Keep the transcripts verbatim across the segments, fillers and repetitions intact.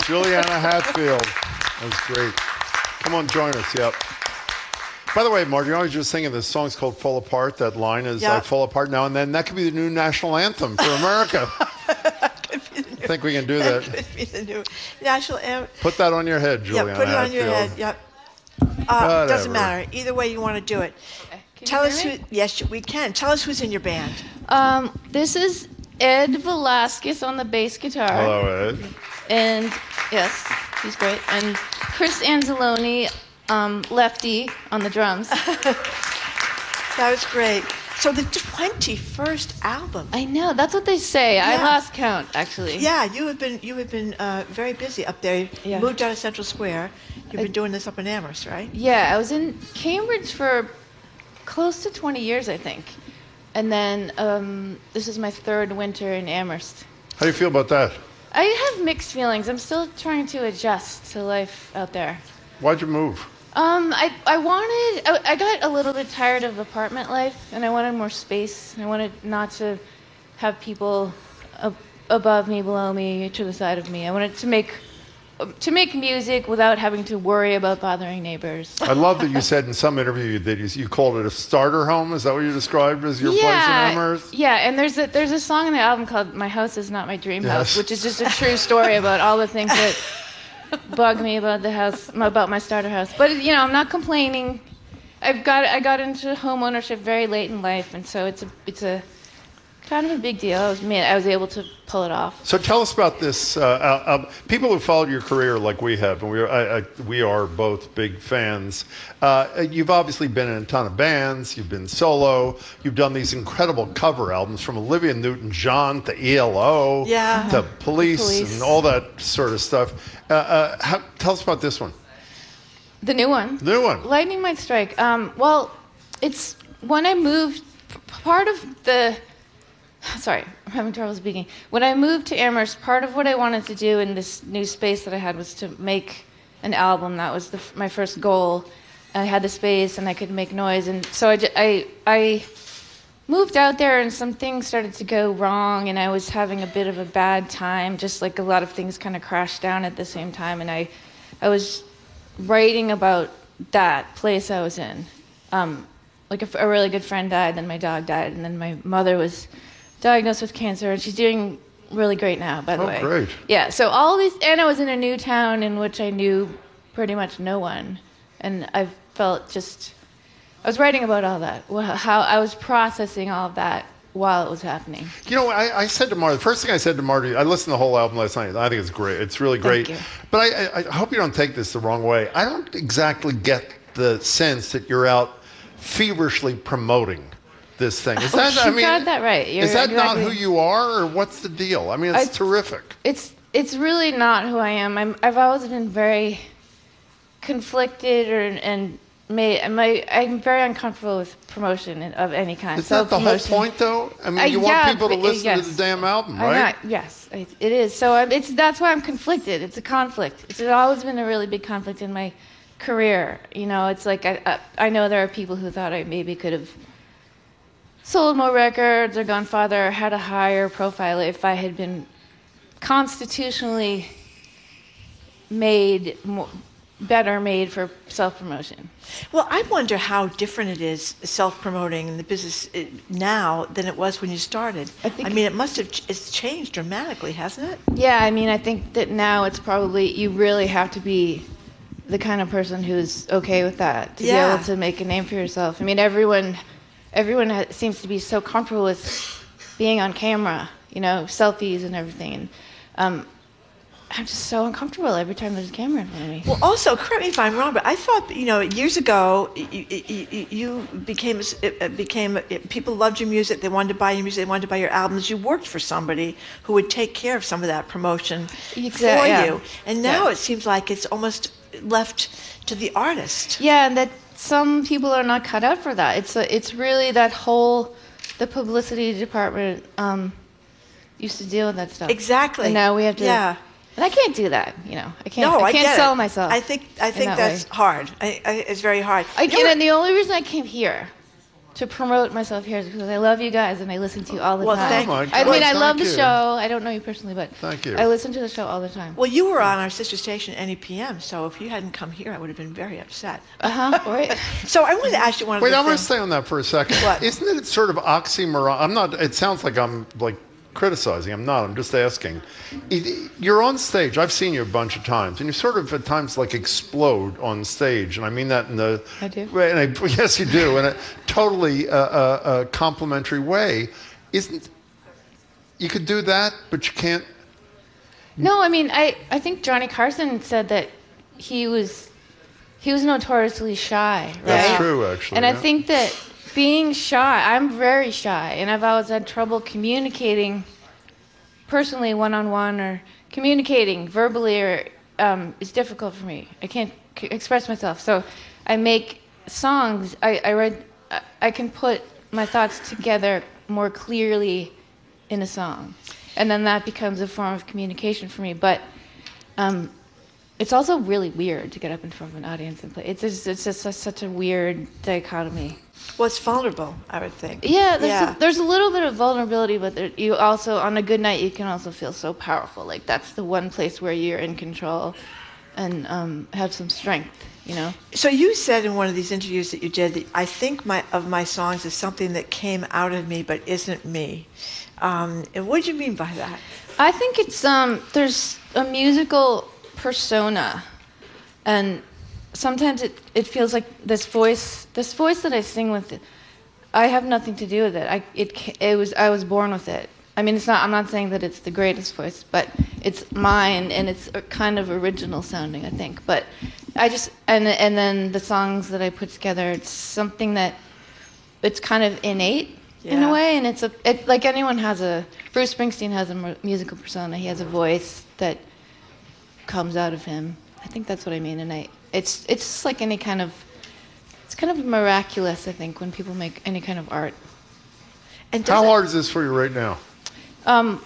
Juliana Hatfield. That's great. Come on, join us. Yep. By the way, Margie, I was just thinking this song's called Fall Apart. That line is, yep. I fall apart now and then. That could be the new national anthem for America. I think we can do that. That could be the new national anthem. Put that on your head, Juliana. Yeah, put it on Hatfield. your head. Yep. Uh, doesn't matter. Either way you want to do it. Okay. Can Tell you us hear who. me? Yes, we can. Tell us who's in your band. Um, this is Ed Velasquez on the bass guitar. Hello, Ed. And yes, he's great. And Chris Anzalone, um, lefty on the drums. That was great. So the twenty-first album. I know, that's what they say. I Yeah. lost count, actually. Yeah, you have been you have been uh, very busy up there. Yeah. You moved out of Central Square. You've I- been doing this up in Amherst, right? Yeah, I was in Cambridge for close to twenty years, I think. And then um, this is my third winter in Amherst. How do you feel about that? I have mixed feelings. I'm still trying to adjust to life out there. Why'd you move? Um, I, I wanted, I, I got a little bit tired of apartment life, and I wanted more space. I wanted not to have people ab- above me, below me, to the side of me. I wanted to make, to make music without having to worry about bothering neighbors. I love that you said in some interview that you, you called it a starter home. Is that what you described as your place in Amherst? Yeah, and there's a, there's a song in the album called My House Is Not My Dream House, Yes. which is just a true story about all the things that bug me about the house, about my starter house. But, you know, I'm not complaining. I've got I got into home ownership very late in life, and so it's a it's a kind of a big deal. I was man, I was able to pull it off. So tell us about this. Uh, uh, uh, people who followed your career like we have, and we are, I, I, we are both big fans. Uh, you've obviously been in a ton of bands. You've been solo. You've done these incredible cover albums from Olivia Newton-John to E L O Yeah. to Police, Police. and all that sort of stuff. Uh, uh, how, tell us about this one. The new one. The new one. Lightning Might Strike. Um, well, it's when I moved, p- part of the, sorry, I'm having trouble speaking. When I moved to Amherst, part of what I wanted to do in this new space that I had was to make an album. That was the, f- my first goal. I had the space and I could make noise. And so I, j- I, I moved out there and some things started to go wrong and I was having a bit of a bad time, just like a lot of things kind of crashed down at the same time. And I, I was writing about that place I was in. Um, like a, f- a really good friend died, then my dog died, and then my mother was diagnosed with cancer, and she's doing really great now, by the Oh, way. great. Yeah, so all these, and I was in a new town in which I knew pretty much no one, and I felt just, I was writing about all that, wh- how I was processing all of that while it was happening. You know, I, I said to Marty, the first thing I said to Marty, I listened to the whole album last night. I think it's great. It's really great. Thank you. But I, I, I hope you don't take this the wrong way. I don't exactly get the sense that you're out feverishly promoting this thing. Is that, Oh, I you mean, got that right. You're is that not exactly- who you are, or what's the deal? I mean, it's I- terrific. It's it's really not who I am. I'm, I've always been very conflicted, or and made. I'm, I'm very uncomfortable with promotion of any kind. Is that the whole Self-promotion. point, though? I mean, Uh, you yeah, want people to but- listen yes. to the damn album, I'm right? not- yes, it, it is. So I'm, it's that's why I'm conflicted. It's a conflict. It's always been a really big conflict in my career. You know, it's like I, I, I know there are people who thought I maybe could have sold more records or gone farther or had a higher profile if I had been constitutionally made more, better made for self-promotion. Well, I wonder how different it is self-promoting in the business uh, now than it was when you started. I think- mean, it must have ch- it's changed dramatically, hasn't it? Yeah, I mean, I think that now it's probably, you really have to be the kind of person who's okay with that, to Yeah. be able to make a name for yourself. I mean, everyone everyone ha- seems to be so comfortable with being on camera, you know, selfies and everything. And um, I'm just so uncomfortable every time there's a camera in front of me. Well, also, correct me if I'm wrong, but I thought that, you know, years ago you, you, you became it became people loved your music. They wanted to buy your music. They wanted to buy your albums. You worked for somebody who would take care of some of that promotion Exa- for yeah. you. And now Yeah. it seems like it's almost left to the artist. Yeah, and that some people are not cut out for that. It's a, it's really that whole, the publicity department um, used to deal with that stuff. Exactly. And now we have to. Yeah. And I can't do that, you know. I can't. No, I I can't get sell it. myself. I think I think that that's way. hard. I, I, it's very hard. I You know can, what- and the only reason I came here to promote myself here is because I love you guys and I listen to you all the Well, time. thank- Oh my I mean, God, I love thank the you. show. I don't know you personally, but Thank you. I listen to the show all the time. Well, you were on our sister station, N E P M, so if you hadn't come here, I would have been very upset. Uh huh. Right. So I wanted to ask you one of Wait, the I'm going to things. stay on that for a second. What? Isn't it sort of oxymoron? I'm not. It sounds like I'm like criticizing. I'm not. I'm just asking. It- You're on stage. I've seen you a bunch of times, and you sort of at times like explode on stage, and I mean that in the. I do? And I, yes, you do, in a totally uh, uh, uh, complimentary way. Isn't? You could do that, but you can't. No, I mean, I, I think Johnny Carson said that he was he was notoriously shy, right? That's true, actually. And I yeah. think that being shy, I'm very shy, and I've always had trouble communicating personally, one-on-one, or communicating verbally, or um, it's difficult for me. I can't c- express myself, so I make songs. I, I write. I- I can put my thoughts together more clearly in a song, and then that becomes a form of communication for me. But um, it's also really weird to get up in front of an audience and play. It's just, it's just a, such a weird dichotomy. Well, it's vulnerable, I would think. Yeah, there's, Yeah. A, there's a little bit of vulnerability, but there, you also, on a good night, you can also feel so powerful. Like that's the one place where you're in control and um, have some strength, you know? So you said in one of these interviews that you did that I think my, of my songs is something that came out of me but isn't me. Um, and what do you mean by that? I think it's, um, there's a musical persona, and sometimes it, it feels like this voice, this voice that I sing with, I have nothing to do with it. I, it, ca- it was, I was born with it. I mean, it's not, I'm not saying that it's the greatest voice, but it's mine, and it's a kind of original sounding, I think. But I just, and, and then the songs that I put together, it's something that, it's kind of innate in Yeah. a way, and it's a, it, like anyone has a, Bruce Springsteen has a mu- musical persona. He has a voice that comes out of him. I think that's what I mean, and I, it's, it's just like any kind of, it's kind of miraculous, I think, when people make any kind of art. And does How it- hard is this for you right now? Um,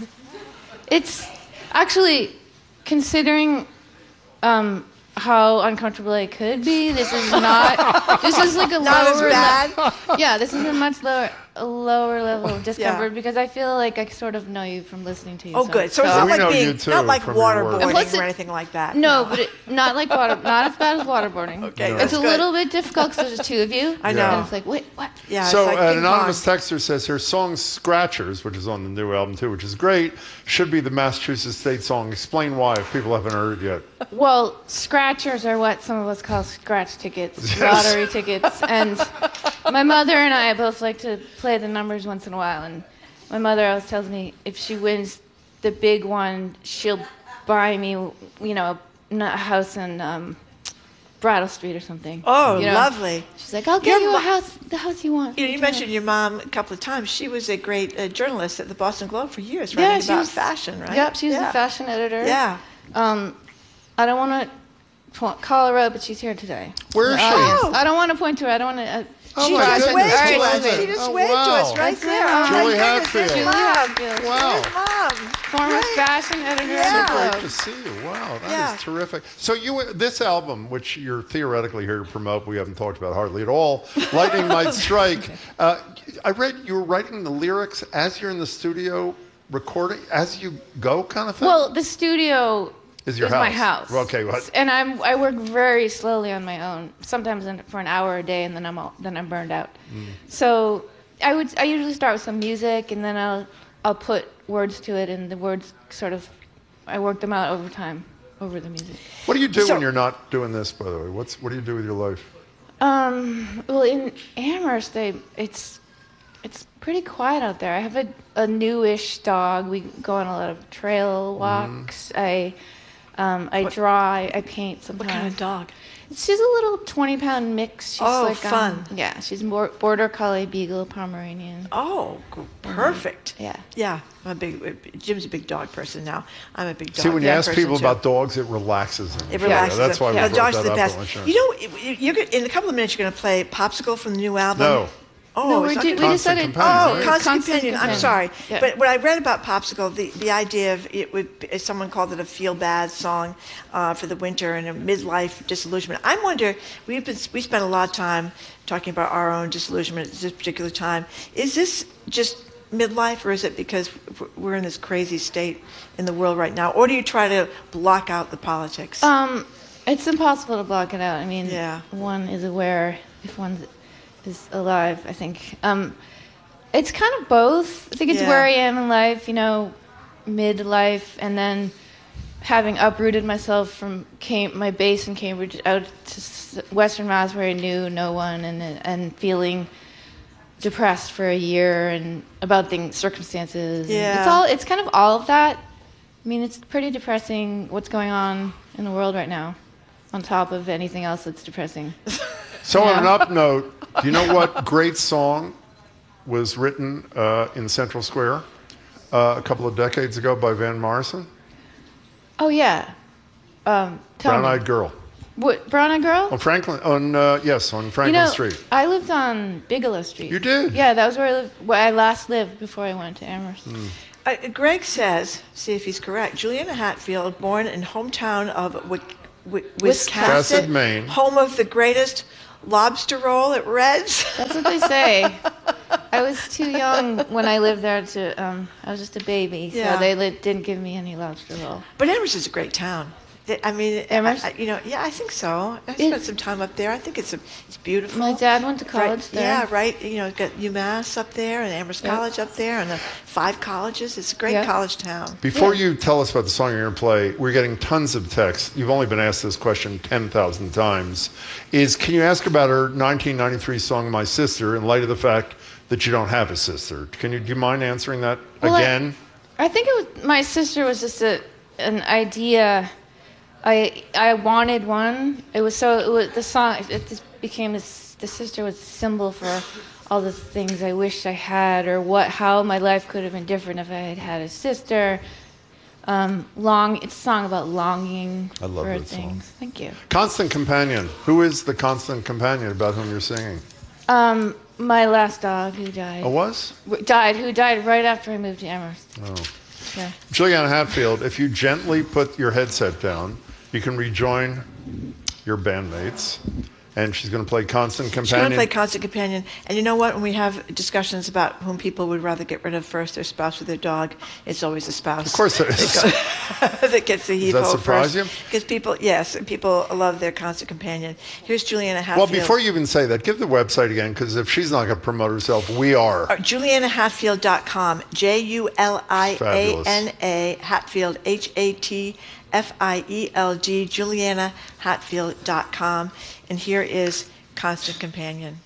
it's actually, considering um, how uncomfortable I could be, this is not. This is like a Not as lower. bad? Yeah, this is a much lower, a lower level of discomfort because I feel like I sort of know you from listening to you. Oh, good. So it's We not like know being, you, too, not like from your work. And plus waterboarding it- or anything like that. No, but it, not like water, not as bad as waterboarding. Okay, it's that's a good. little bit difficult because there's just two of you. I know. And it's like, wait, what? Yeah, So it's like an ping anonymous pong. texter says here, song Scratchers, which is on the new album too, which is great, should be the Massachusetts State song. Explain why if people haven't heard it yet. Well, scratchers are what some of us call scratch tickets, Yes. lottery tickets. And my mother and I both like to play the numbers once in a while. And my mother always tells me if she wins the big one, she'll buy me, you know, a house in um, Brattle Street or something. Oh, you know? lovely. She's like, I'll get Your you mo- a house, the house you want. You, know, you Yeah. mentioned your mom a couple of times. She was a great uh, journalist at the Boston Globe for years, Yeah, writing she about was- fashion, right? Yep, she was yeah. a fashion editor. Yeah. Um, I don't want to call her out, but she's here today. Where is The she? audience. Oh. I don't want to point to her. I don't want to. Uh, Oh She my just goodness, waved to All right, us. wait. She just Oh, waved to wow. us right That's there. my Oh, mom. my Julie goodness, Hatfield. there's Julie Mom. Hatfield. Wow. There's Mom. former Great. fashion editor Yeah. of the Great Globe. to see you. Wow, that is Yeah. terrific. So you, this album, which you're theoretically here to promote, we haven't talked about hardly at all. Lightning Might Strike. Uh, I read you were writing the lyrics as you're in the studio recording, as you go, kind of thing. Well, the studio Is your my house. house. Okay, what? And I'm I work very slowly on my own. Sometimes in, for an hour a day, and then I'm all, then I'm burned out. Mm. So I would I usually start with some music, and then I'll I'll put words to it, and the words sort of I work them out over time over the music. What do you do So- when you're not doing this? By the way, what's what do you do with your life? Um, well, in Amherst, they, it's it's pretty quiet out there. I have a, a newish dog. We go on a lot of trail walks. I um, I draw. I, I paint sometimes. What kind of dog? She's a little twenty-pound mix. She's Oh, like, um, fun. yeah, she's more border collie, beagle, Pomeranian. Oh, g- perfect. Yeah. Yeah. I'm a big. Jim's a big dog person now. I'm a big dog. See, when you fan ask person, people too. about dogs, it relaxes them. It relaxes Yeah, that's them. why we Yeah, brought dogs are that the up. best. on the show. You know, you- you're go- in a couple of minutes you're going to play "Popsicle" from the new album. No. Oh, no, it's we're not do, we Constant just said it. Companion, Oh, right? Constant, Constant Companion. I'm Companion. sorry, Yeah. but when I read about Popsicle, the, the idea of it would be, someone called it a feel bad song uh, for the winter and a midlife disillusionment. I wonder, we've been we spent a lot of time talking about our own disillusionment at this particular time. Is this just midlife, or is it because we're in this crazy state in the world right now, or do you try to block out the politics? Um, it's impossible to block it out. I mean, Yeah. one is aware if one is alive, I think. Um, it's kind of both. I think it's Yeah. where I am in life, you know, midlife, and then having uprooted myself from Cam- my base in Cambridge out to s- Western Mass where I knew no one, and and feeling depressed for a year and about things, circumstances. Yeah. It's all. It's kind of all of that. I mean, it's pretty depressing what's going on in the world right now, on top of anything else that's depressing. So on Yeah. an up note, do you know what great song was written uh, in Central Square uh, a couple of decades ago by Van Morrison? Oh yeah. Um, tell Brown me. Eyed Girl. What, Brown Eyed Girl? On Franklin, on uh, yes, on You Franklin know, Street. I lived on Bigelow Street. You did? Yeah, that was where I lived. Where I last lived before I went to Amherst. Uh, Greg says, see if he's correct, Juliana Hatfield, born in hometown of Wi- Wi- Wisconsin, Wisconsin, Maine. home of the greatest lobster roll at Red's. That's what they say. I was too young when I lived there to. Um, I was just a baby, Yeah. so they li- didn't give me any lobster roll. But Amherst is a great town. Th- I mean, Amherst? I, I- you know, yeah, I think so. I It- spent some time up there. I think it's a, it's beautiful. My dad went to college right, there. Yeah, right. You know, got UMass up there and Amherst Yep. College up there and the five colleges. It's a great Yep. college town. Before Yeah. you tell us about the song you're going to play, we're getting tons of texts. You've only been asked this question ten thousand times. Is can you ask about her nineteen ninety-three song "My Sister" in light of the fact that you don't have a sister? Can you do you mind answering that Well, I- again? I think it was my sister was just a an idea. I I wanted one. It was so it was the song. It just became this. The sister was a symbol for all the things I wished I had, or what how my life could have been different if I had had a sister. Um, long. It's a song about longing I love for that song. things. Thank you. Constant companion. Who is the constant companion about whom you're singing? Um, my last dog who died. Oh, was? w- Died. Who died right after I moved to Amherst. Oh. Yeah. Juliana Hatfield, if you gently put your headset down, you can rejoin your bandmates. And she's going to play Constant She's going Companion. to play Constant Companion. And you know what? When we have discussions about whom people would rather get rid of first, their spouse or their dog, it's always the spouse. Of course it is. that gets the heat Does that surprise you? Because people, yes, people love their Constant Companion. Here's Juliana Well, Hatfield. before you even say that, give the website again, because if she's not going to promote herself, we are. Uh, Juliana Hatfield dot com, J U L I A N A, Hatfield, H A T F I E L D, Juliana Hatfield dot com. And here is Constant Companion.